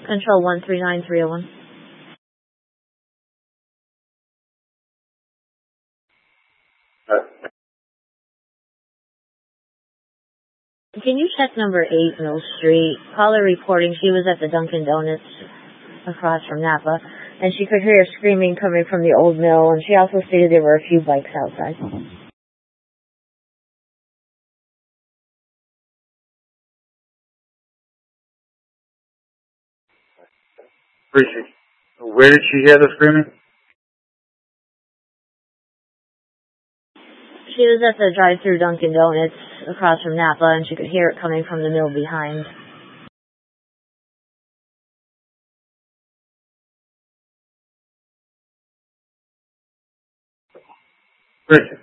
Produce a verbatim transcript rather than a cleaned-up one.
Control one three nine three oh one. Can you check number eight Mill Street? Caller reporting she was at the Dunkin' Donuts across from Napa, and she could hear screaming coming from the old mill, and she also stated there were a few bikes outside. Appreciate it. Where did she hear the screaming? She was at the drive-thru Dunkin' Donuts across from Napa, and she could hear it coming from the mill behind. Appreciate it.